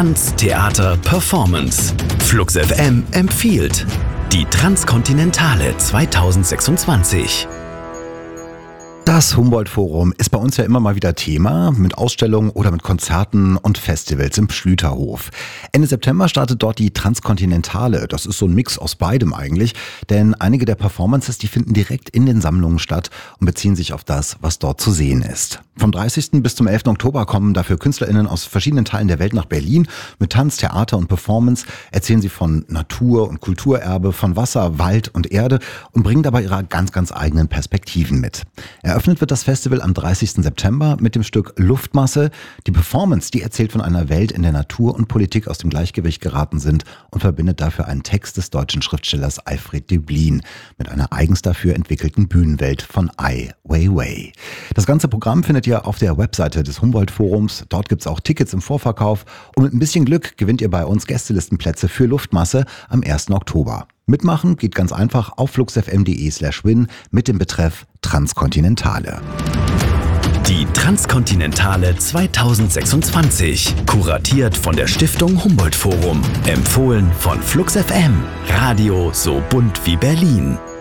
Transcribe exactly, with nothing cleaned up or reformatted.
Tanz, Theater, Performance. Flux F M empfiehlt die Transkontinentale zweitausendsechsundzwanzig. Das Humboldt-Forum ist bei uns ja immer mal wieder Thema, mit Ausstellungen oder mit Konzerten und Festivals im Schlüterhof. Ende September startet dort die Transkontinentale. Das ist so ein Mix aus beidem eigentlich, denn einige der Performances, die finden direkt in den Sammlungen statt und beziehen sich auf das, was dort zu sehen ist. Vom dreißigsten bis zum elften Oktober kommen dafür KünstlerInnen aus verschiedenen Teilen der Welt nach Berlin. Mit Tanz, Theater und Performance erzählen sie von Natur- und Kulturerbe, von Wasser, Wald und Erde und bringen dabei ihre ganz, ganz eigenen Perspektiven mit. Eröffnet wird das Festival am dreißigsten September mit dem Stück Luftmasse. Die Performance, die erzählt von einer Welt, in der Natur und Politik aus dem Gleichgewicht geraten sind und verbindet dafür einen Text des deutschen Schriftstellers Alfred Döblin mit einer eigens dafür entwickelten Bühnenwelt von Ai Weiwei. Das ganze Programm findet ihr auf der Webseite des Humboldt-Forums. Dort gibt's auch Tickets im Vorverkauf und mit ein bisschen Glück gewinnt ihr bei uns Gästelistenplätze für Luftmasse am ersten Oktober. Mitmachen geht ganz einfach auf fluxfm.de slash win mit dem Betreff Transkontinentale. Die Transkontinentale zweitausendsechsundzwanzig. Kuratiert von der Stiftung Humboldt Forum. Empfohlen von Flux F M. Radio so bunt wie Berlin.